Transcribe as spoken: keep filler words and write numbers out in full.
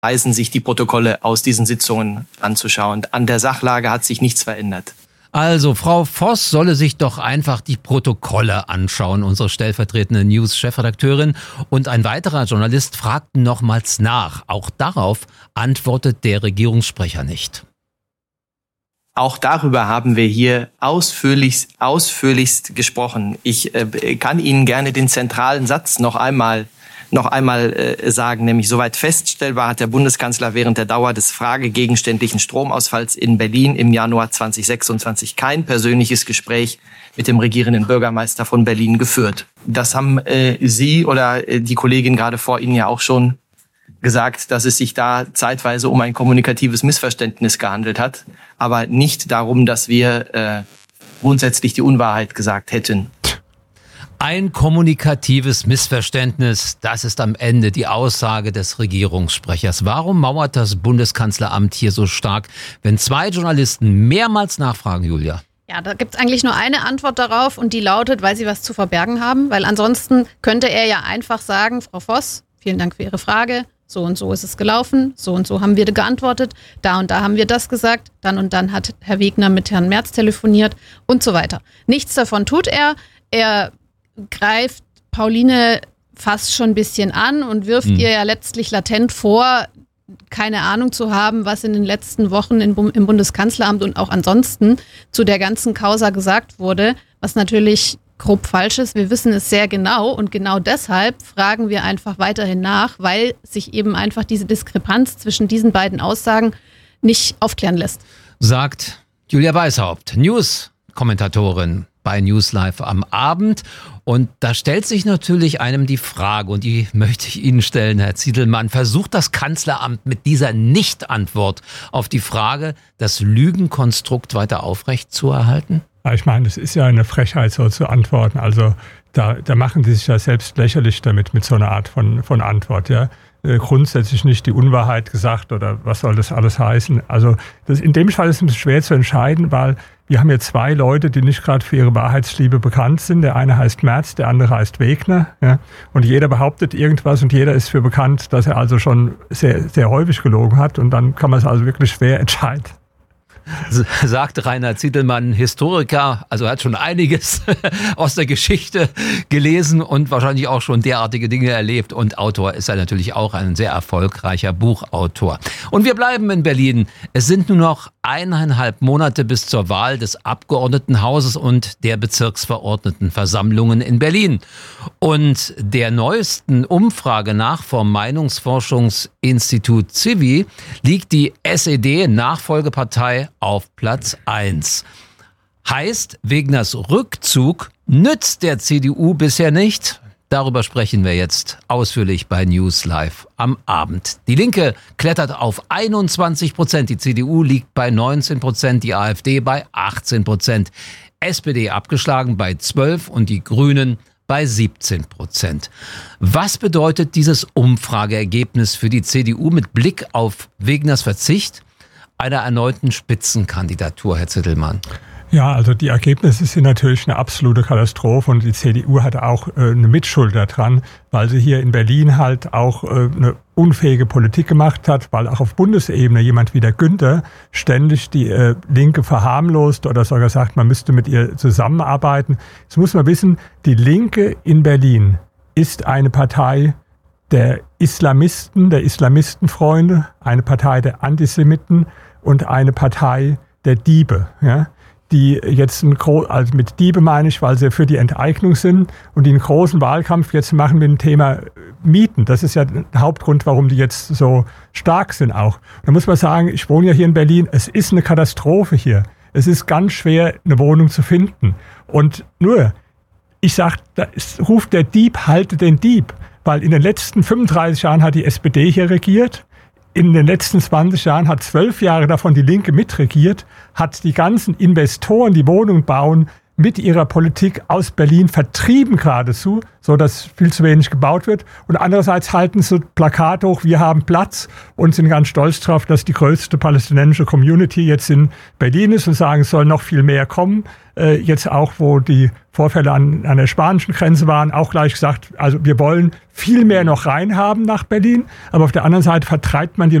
weisen, sich die Protokolle aus diesen Sitzungen anzuschauen. An der Sachlage hat sich nichts verändert. Also, Frau Voss solle sich doch einfach die Protokolle anschauen, unsere stellvertretende News-Chefredakteurin. Und ein weiterer Journalist fragt nochmals nach. Auch darauf antwortet der Regierungssprecher nicht. Auch darüber haben wir hier ausführlichst, ausführlichst gesprochen. Ich äh, kann Ihnen gerne den zentralen Satz noch einmal noch einmal äh, sagen, nämlich soweit feststellbar hat der Bundeskanzler während der Dauer des fragegegenständlichen Stromausfalls in Berlin im Januar zweitausendsechsundzwanzig kein persönliches Gespräch mit dem regierenden Bürgermeister von Berlin geführt. Das haben äh, Sie oder äh, die Kollegin gerade vor Ihnen ja auch schon gesagt, dass es sich da zeitweise um ein kommunikatives Missverständnis gehandelt hat, aber nicht darum, dass wir äh, grundsätzlich die Unwahrheit gesagt hätten. Ein kommunikatives Missverständnis, das ist am Ende die Aussage des Regierungssprechers. Warum mauert das Bundeskanzleramt hier so stark, wenn zwei Journalisten mehrmals nachfragen, Julia? Ja, da gibt es eigentlich nur eine Antwort darauf und die lautet, weil sie was zu verbergen haben, weil ansonsten könnte er ja einfach sagen, Frau Voss, vielen Dank für Ihre Frage, so und so ist es gelaufen, so und so haben wir geantwortet, da und da haben wir das gesagt, dann und dann hat Herr Wegner mit Herrn Merz telefoniert und so weiter. Nichts davon tut er, er greift Pauline fast schon ein bisschen an und wirft mhm. ihr ja letztlich latent vor, keine Ahnung zu haben, was in den letzten Wochen in, im Bundeskanzleramt und auch ansonsten zu der ganzen Causa gesagt wurde, was natürlich grob falsch ist. Wir wissen es sehr genau und genau deshalb fragen wir einfach weiterhin nach, weil sich eben einfach diese Diskrepanz zwischen diesen beiden Aussagen nicht aufklären lässt. Sagt Julia Weishaupt, News-Kommentatorin bei News Live am Abend. Und da stellt sich natürlich einem die Frage, und die möchte ich Ihnen stellen, Herr Zietelmann. Versucht das Kanzleramt mit dieser Nicht-Antwort auf die Frage, das Lügenkonstrukt weiter aufrechtzuerhalten? Ich meine, es ist ja eine Frechheit, so zu antworten. Also da, da machen die sich ja selbst lächerlich damit, mit so einer Art von, von Antwort. Ja. Äh, grundsätzlich nicht die Unwahrheit gesagt oder was soll das alles heißen. Also das, in dem Fall ist es schwer zu entscheiden, weil wir haben hier zwei Leute, die nicht gerade für ihre Wahrheitsliebe bekannt sind. Der eine heißt Merz, der andere heißt Wegner. Ja. Und jeder behauptet irgendwas und jeder ist für bekannt, dass er also schon sehr, sehr häufig gelogen hat. Und dann kann man es also wirklich schwer entscheiden. Sagt Rainer Zietelmann, Historiker, also er hat schon einiges aus der Geschichte gelesen und wahrscheinlich auch schon derartige Dinge erlebt. Und Autor ist er natürlich auch, ein sehr erfolgreicher Buchautor. Und wir bleiben in Berlin. Es sind nur noch eineinhalb Monate bis zur Wahl des Abgeordnetenhauses und der Bezirksverordnetenversammlungen in Berlin. Und der neuesten Umfrage nach vom Meinungsforschungsinstitut Civi liegt die S E D-Nachfolgepartei auf Platz eins. Heißt, Wegners Rückzug nützt der C D U bisher nicht? Darüber sprechen wir jetzt ausführlich bei News Live am Abend. Die Linke klettert auf einundzwanzig Prozent, die C D U liegt bei neunzehn Prozent, die AfD bei achtzehn Prozent, S P D abgeschlagen bei zwölf und die Grünen bei siebzehn Prozent. Was bedeutet dieses Umfrageergebnis für die C D U mit Blick auf Wegners Verzicht einer erneuten Spitzenkandidatur, Herr Zittelmann? Ja, also die Ergebnisse sind natürlich eine absolute Katastrophe und die C D U hat auch äh, eine Mitschuld daran, weil sie hier in Berlin halt auch äh, eine unfähige Politik gemacht hat, weil auch auf Bundesebene jemand wie der Günther ständig die äh, Linke verharmlost oder sogar sagt, man müsste mit ihr zusammenarbeiten. Jetzt muss man wissen, die Linke in Berlin ist eine Partei der Islamisten, der Islamistenfreunde, eine Partei der Antisemiten und eine Partei der Diebe, ja, die jetzt ein gro- also mit Diebe meine ich, weil sie für die Enteignung sind und die einen großen Wahlkampf jetzt machen mit dem Thema Mieten. Das ist ja der Hauptgrund, warum die jetzt so stark sind auch. Da muss man sagen, ich wohne ja hier in Berlin, es ist eine Katastrophe hier. Es ist ganz schwer, eine Wohnung zu finden. Und nur, ich sag, da ist, ruft der Dieb, halte den Dieb. Weil in den letzten fünfunddreißig Jahren hat die S P D hier regiert. In den letzten zwanzig Jahren hat zwölf Jahre davon die Linke mitregiert, hat die ganzen Investoren, die Wohnungen bauen, mit ihrer Politik aus Berlin vertrieben geradezu, so dass viel zu wenig gebaut wird. Und andererseits halten sie Plakate hoch, wir haben Platz und sind ganz stolz darauf, dass die größte palästinensische Community jetzt in Berlin ist und sagen, es soll noch viel mehr kommen. Äh, jetzt auch, wo die Vorfälle an, an der spanischen Grenze waren, auch gleich gesagt, also wir wollen viel mehr noch reinhaben nach Berlin, aber auf der anderen Seite vertreibt man die